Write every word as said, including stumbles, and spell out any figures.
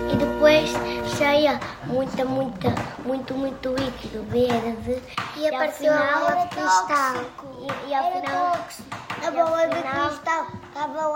e depois saía muita, muita, muito, muito líquido verde. E apareceu a bola de cristal. E, e ao Era final, tóxico. A e ao bola de final- cristal estava